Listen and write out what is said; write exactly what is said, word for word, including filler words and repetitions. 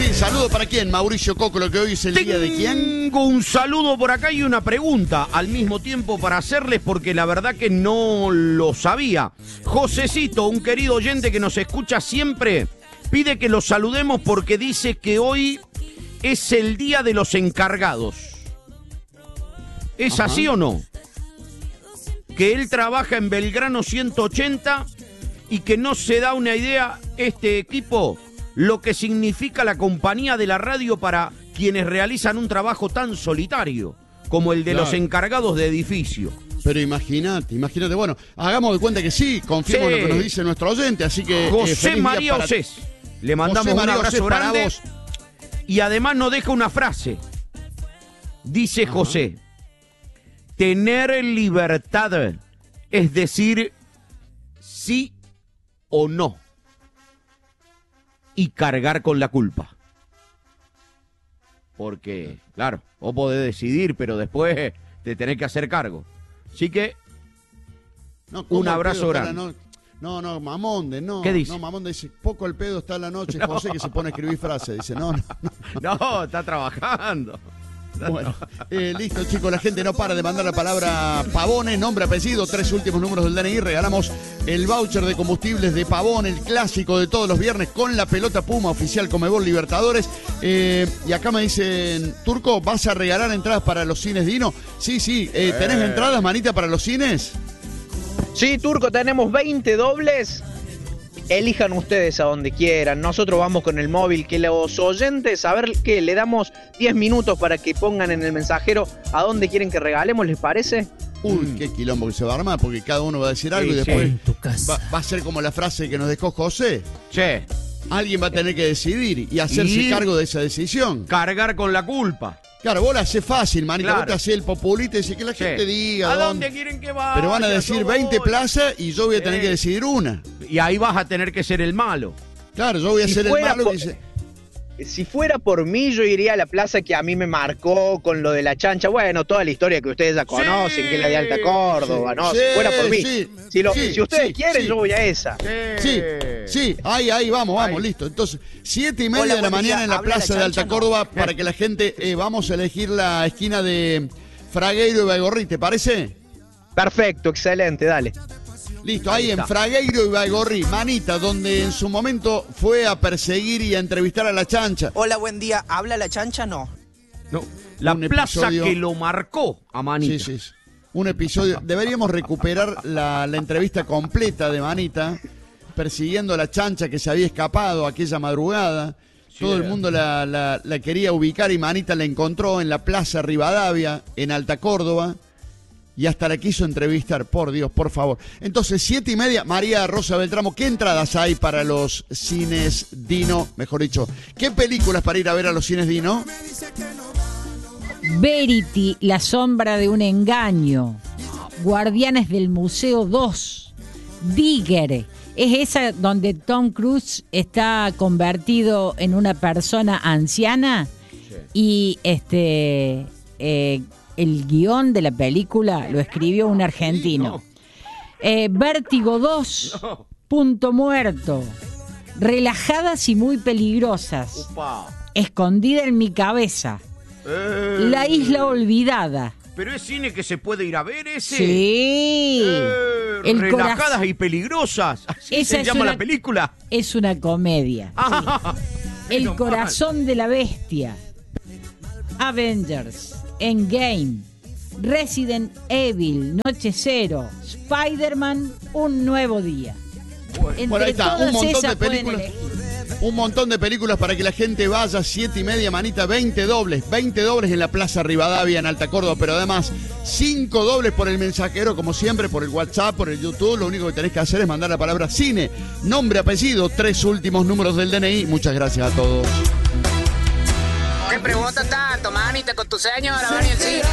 sí. ¿Saludo para quién? Mauricio Cocolo, que hoy es el Tengo día de quién. Tengo un saludo por acá y una pregunta al mismo tiempo para hacerles, porque la verdad que no lo sabía. Josecito, un querido oyente que nos escucha siempre, pide que lo saludemos porque dice que hoy es el día de los encargados. ¿Es Ajá. así o no? Que él trabaja en Belgrano ciento ochenta y que no se da una idea este equipo lo que significa la compañía de la radio para quienes realizan un trabajo tan solitario como el de Claro. los encargados de edificio. Pero imagínate, imagínate. Bueno, hagamos de cuenta que sí, confiemos Sí. en lo que nos dice nuestro oyente, así que... eh, José feliz día María para- Osés. Le mandamos José un María abrazo Osés para grande. vos. Y además nos deja una frase. Dice Ajá. José, tener libertad es decir sí o no y cargar con la culpa. Porque, claro, vos podés decidir, pero después te tenés que hacer cargo. Así que, No, ¿cómo un el abrazo pedo está grande. la no- No, no, Mamonde, no. ¿Qué dice? No, Mamonde dice, poco el pedo está en la noche, José, que se pone a escribir frases. Dice, no, no, no. no, está trabajando. Bueno, eh, listo, chicos, la gente no para de mandar la palabra Pavone, nombre, apellido, tres últimos números del D N I. Regalamos el voucher de combustibles de Pavón, el clásico de todos los viernes, con la pelota Puma oficial Conmebol Libertadores. Eh, y acá me dicen, Turco, ¿vas a regalar entradas para los cines Dino? Sí, sí, eh, ¿tenés Eh. entradas, manita, para los cines? Sí, Turco, tenemos veinte dobles. Elijan ustedes a donde quieran. Nosotros vamos con el móvil. Que los oyentes, a ver qué, le damos diez minutos para que pongan en el mensajero a dónde quieren que regalemos, ¿les parece? Uy, Mm. qué quilombo que se va a armar, porque cada uno va a decir algo Sí, y sí. después En tu casa. va, va a ser como la frase que nos dejó José. Che, Alguien va a tener que decidir y hacerse Y- cargo de esa decisión. cargar con la culpa. Claro, vos la hacés fácil, manita. Claro. Vos te hacés el populista y decís que la Che, gente diga. ¿a dónde. dónde quieren que vaya? Pero van a decir Yo veinte voy. plazas y yo voy a tener Sí. que decidir una. Y ahí vas a tener que ser el malo. Claro, yo voy a Si ser el fuera malo por- que dice. Si fuera por mí, yo iría a la plaza que a mí me marcó con lo de la chancha. Bueno, toda la historia que ustedes ya conocen, que es la de Alta Córdoba, ¿no? Sí, si fuera por mí. sí, si, lo- sí, si ustedes sí, quieren, sí. yo voy a esa. Sí, sí, ahí, ahí, vamos, vamos, Ahí. listo. Entonces, siete y media Hola, de la buen día. mañana en la Habla la plaza de chancha, Alta ¿no? Córdoba para que la gente, eh, vamos a elegir la esquina de Fragueiro y Baigorri, ¿te parece? Perfecto, excelente, dale. Listo, Ahí ahí, en está. Fragueiro y Baigorri, manita, donde en su momento fue a perseguir y a entrevistar a la chancha. Hola, buen día. ¿Habla la chancha? No. No, la Un plaza episodio- que lo marcó a Manita. Sí, sí, sí. Un episodio. Deberíamos recuperar la, la entrevista completa de Manita, persiguiendo a la chancha que se había escapado aquella madrugada. Todo el mundo la, la- la quería ubicar y Manita la encontró en la Plaza Rivadavia, en Alta Córdoba, y hasta la quiso entrevistar. Por Dios, por favor. Entonces, siete y media, María Rosa Beltramo, ¿qué entradas hay para los cines Dino? Mejor dicho, ¿qué películas para ir a ver a los cines Dino? Verity, la sombra de un engaño. Guardianes del Museo dos. Digger. Es esa donde Tom Cruise está convertido en una persona anciana y este eh, el guión de la película lo escribió un argentino. Eh, Vértigo dos, No. Punto Muerto. Relajadas y muy peligrosas. Upa. Escondida en mi cabeza. Eh, La isla olvidada. Pero es cine que se puede ir a ver ese. Sí. Eh, El relajadas corazón- y peligrosas. Así Esa se es llama una- la película. Es una comedia. Ah, El menos corazón de la bestia. Avengers. Endgame. Resident Evil. Noche Cero. Spider-Man. Un nuevo día. Entre Bueno, ahí está, un todas montón de esas pueden películas. elegir. Un montón de películas para que la gente vaya, siete y media, manita, veinte dobles, veinte dobles en la Plaza Rivadavia, en Alta Córdoba, pero además cinco dobles por el mensajero, como siempre, por el WhatsApp, por el YouTube. Lo único que tenés que hacer es mandar la palabra cine, nombre, apellido, tres últimos números del D N I. Muchas gracias a todos. ¿Qué pregunta tanto, manita, con tu señora? Van y el cine.